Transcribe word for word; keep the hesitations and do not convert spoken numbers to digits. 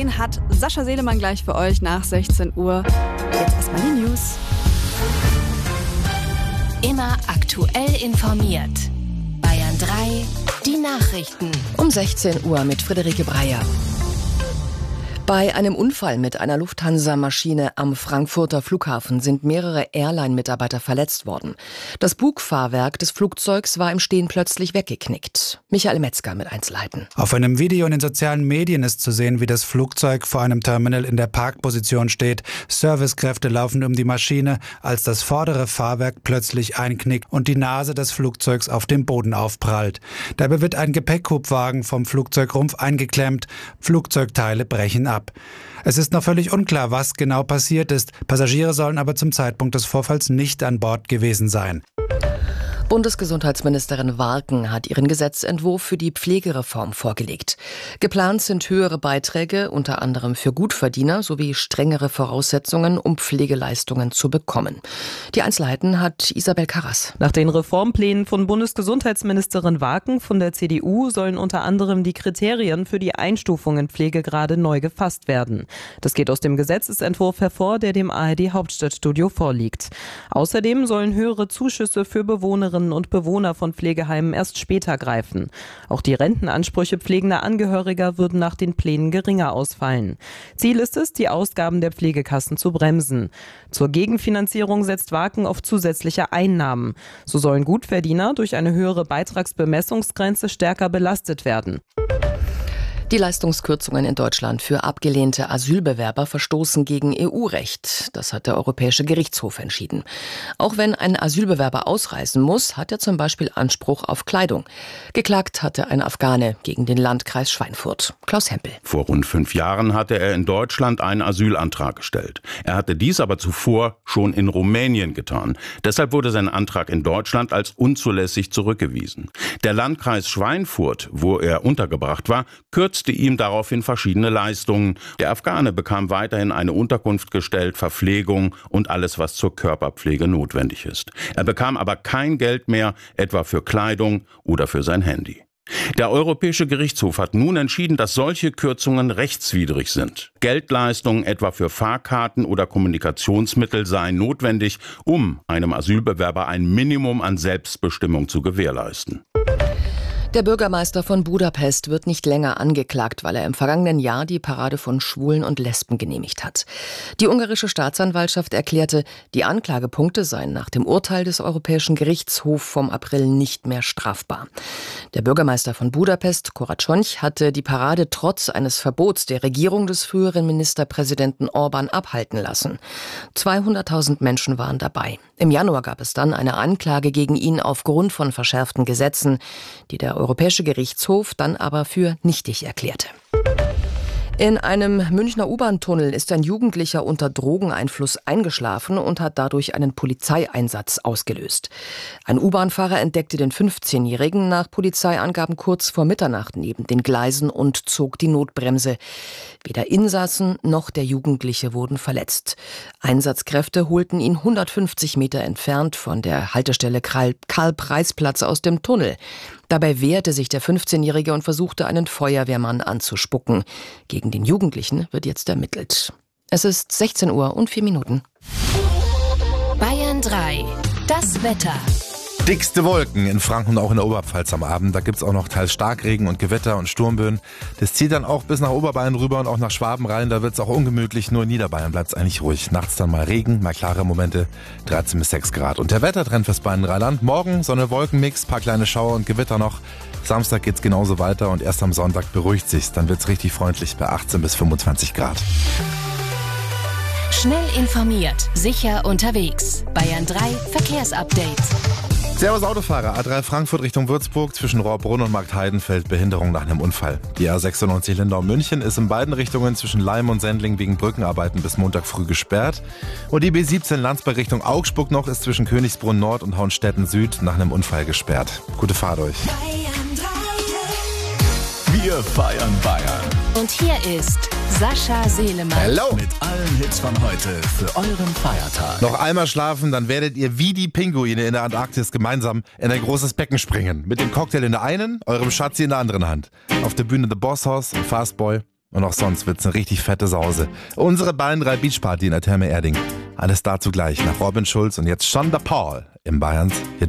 Den hat Sascha Selemann gleich für euch nach sechzehn Uhr. Jetzt erstmal die News. Immer aktuell informiert. Bayern drei, die Nachrichten. Um sechzehn Uhr mit Friederike Breyer. Bei einem Unfall mit einer Lufthansa-Maschine am Frankfurter Flughafen sind mehrere Airline-Mitarbeiter verletzt worden. Das Bugfahrwerk des Flugzeugs war im Stehen plötzlich weggeknickt. Michael Metzger mit Einzelheiten. Auf einem Video in den sozialen Medien ist zu sehen, wie das Flugzeug vor einem Terminal in der Parkposition steht. Servicekräfte laufen um die Maschine, als das vordere Fahrwerk plötzlich einknickt und die Nase des Flugzeugs auf dem Boden aufprallt. Dabei wird ein Gepäckhubwagen vom Flugzeugrumpf eingeklemmt. Flugzeugteile brechen ab. Es ist noch völlig unklar, was genau passiert ist. Passagiere sollen aber zum Zeitpunkt des Vorfalls nicht an Bord gewesen sein. Bundesgesundheitsministerin Warken hat ihren Gesetzentwurf für die Pflegereform vorgelegt. Geplant sind höhere Beiträge, unter anderem für Gutverdiener, sowie strengere Voraussetzungen, um Pflegeleistungen zu bekommen. Die Einzelheiten hat Isabel Karras. Nach den Reformplänen von Bundesgesundheitsministerin Warken von der C D U sollen unter anderem die Kriterien für die Einstufung in Pflegegrade neu gefasst werden. Das geht aus dem Gesetzesentwurf hervor, der dem A R D-Hauptstadtstudio vorliegt. Außerdem sollen höhere Zuschüsse für Bewohnerinnen und Bewohner von Pflegeheimen erst später greifen. Auch die Rentenansprüche pflegender Angehöriger würden nach den Plänen geringer ausfallen. Ziel ist es, die Ausgaben der Pflegekassen zu bremsen. Zur Gegenfinanzierung setzt Warken auf zusätzliche Einnahmen. So sollen Gutverdiener durch eine höhere Beitragsbemessungsgrenze stärker belastet werden. Die Leistungskürzungen in Deutschland für abgelehnte Asylbewerber verstoßen gegen E U-Recht. Das hat der Europäische Gerichtshof entschieden. Auch wenn ein Asylbewerber ausreisen muss, hat er zum Beispiel Anspruch auf Kleidung. Geklagt hatte ein Afghane gegen den Landkreis Schweinfurt. Klaus Hempel. Vor rund fünf Jahren hatte er in Deutschland einen Asylantrag gestellt. Er hatte dies aber zuvor schon in Rumänien getan. Deshalb wurde sein Antrag in Deutschland als unzulässig zurückgewiesen. Der Landkreis Schweinfurt, wo er untergebracht war, kürzte ihm daraufhin verschiedene Leistungen. Der Afghane bekam weiterhin eine Unterkunft gestellt, Verpflegung und alles, was zur Körperpflege notwendig ist. Er bekam aber kein Geld mehr, etwa für Kleidung oder für sein Handy. Der Europäische Gerichtshof hat nun entschieden, dass solche Kürzungen rechtswidrig sind. Geldleistungen etwa für Fahrkarten oder Kommunikationsmittel seien notwendig, um einem Asylbewerber ein Minimum an Selbstbestimmung zu gewährleisten. Der Bürgermeister von Budapest wird nicht länger angeklagt, weil er im vergangenen Jahr die Parade von Schwulen und Lesben genehmigt hat. Die ungarische Staatsanwaltschaft erklärte, die Anklagepunkte seien nach dem Urteil des Europäischen Gerichtshofs vom April nicht mehr strafbar. Der Bürgermeister von Budapest, Koracsony, hatte die Parade trotz eines Verbots der Regierung des früheren Ministerpräsidenten Orbán abhalten lassen. zweihunderttausend Menschen waren dabei. Im Januar gab es dann eine Anklage gegen ihn aufgrund von verschärften Gesetzen, die der Europäische Gerichtshof dann aber für nichtig erklärte. In einem Münchner U-Bahn-Tunnel ist ein Jugendlicher unter Drogeneinfluss eingeschlafen und hat dadurch einen Polizeieinsatz ausgelöst. Ein U-Bahn-Fahrer entdeckte den fünfzehnjährigen nach Polizeiangaben kurz vor Mitternacht neben den Gleisen und zog die Notbremse. Weder Insassen noch der Jugendliche wurden verletzt. Einsatzkräfte holten ihn hundertfünfzig Meter entfernt von der Haltestelle Karl-Preis-Platz aus dem Tunnel. Dabei wehrte sich der fünfzehnjährige und versuchte, einen Feuerwehrmann anzuspucken. Gegen den Jugendlichen wird jetzt ermittelt. Es ist sechzehn Uhr und vier Minuten. Bayern drei, das Wetter. Dickste Wolken in Franken und auch in der Oberpfalz am Abend. Da gibt's auch noch teils Starkregen und Gewitter und Sturmböen. Das zieht dann auch bis nach Oberbayern rüber und auch nach Schwaben rein. Da wird's auch ungemütlich. Nur in Niederbayern bleibt's eigentlich ruhig. Nachts dann mal Regen, mal klare Momente, dreizehn bis sechs Grad. Und der Wettertrend fürs Bayern-Rheinland. Morgen Sonne-Wolken-Mix, paar kleine Schauer und Gewitter noch. Samstag geht's genauso weiter und erst am Sonntag beruhigt sich's. Dann wird's richtig freundlich bei achtzehn bis fünfundzwanzig Grad. Schnell informiert, sicher unterwegs. Bayern drei Verkehrsupdate. Servus Autofahrer, A drei Frankfurt Richtung Würzburg, zwischen Rohrbrunn und Marktheidenfeld Behinderung nach einem Unfall. Die A sechsundneunzig Lindau-München ist in beiden Richtungen zwischen Leim und Sendling wegen Brückenarbeiten bis Montag früh gesperrt. Und die B siebzehn Landsberg Richtung Augsburg noch ist zwischen Königsbrunn Nord und Hauenstetten Süd nach einem Unfall gesperrt. Gute Fahrt euch. Wir feiern Bayern. Und hier ist Sascha Selemann. Hello. Mit allen Hits von heute für euren Feiertag. Noch einmal schlafen, dann werdet ihr wie die Pinguine in der Antarktis gemeinsam in ein großes Becken springen. Mit dem Cocktail in der einen, eurem Schatzi in der anderen Hand. Auf der Bühne The Boss Hoss und Fastboy. Und auch sonst wird's eine richtig fette Sause. Unsere Bayern drei Beachparty in der Therme Erding. Alles dazu gleich nach Robin Schulz und jetzt Shonda Paul im Bayerns Hit